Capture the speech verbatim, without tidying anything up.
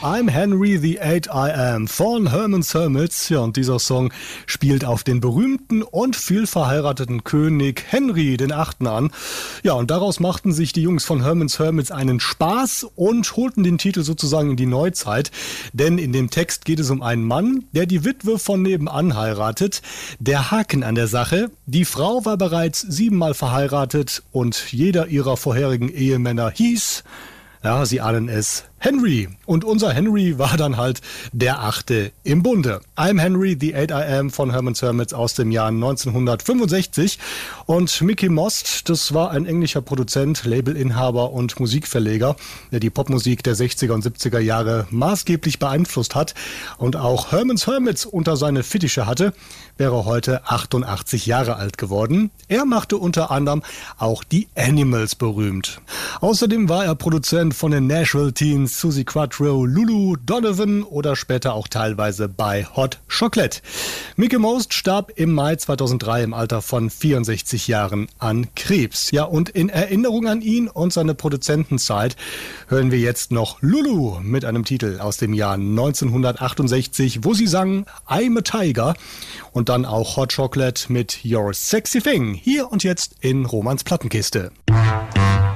I'm Henry the Eight I Am von Herman's Hermits. Ja, und dieser Song spielt auf den berühmten und vielverheirateten König Henry den Achten an. Ja, und daraus machten sich die Jungs von Herman's Hermits einen Spaß und holten den Titel sozusagen in die Neuzeit. Denn in dem Text geht es um einen Mann, der die Witwe von nebenan heiratet. Der Haken an der Sache: Die Frau war bereits siebenmal verheiratet und jeder ihrer vorherigen Ehemänner hieß, ja, Sie ahnen es, Henry. Und unser Henry war dann halt der Achte im Bunde. I'm Henry the Eight I Am von Herman's Hermits aus dem Jahr neunzehnhundertfünfundsechzig. Und Mickie Most, das war ein englischer Produzent, Labelinhaber und Musikverleger, der die Popmusik der sechziger und siebziger Jahre maßgeblich beeinflusst hat und auch Herman's Hermits unter seine Fittiche hatte, wäre heute achtundachtzig Jahre alt geworden. Er machte unter anderem auch die Animals berühmt. Außerdem war er Produzent von den Nashville Teens, Suzi Quatro, Lulu, Donovan oder später auch teilweise bei Hot Chocolate. Mickie Most starb im Mai zweitausenddrei im Alter von vierundsechzig Jahren an Krebs. Ja, und in Erinnerung an ihn und seine Produzentenzeit hören wir jetzt noch Lulu mit einem Titel aus dem Jahr neunzehnhundertachtundsechzig, wo sie sang I'm a Tiger, und dann auch Hot Chocolate mit Your Sexy Thing. Hier und jetzt in Romans Plattenkiste.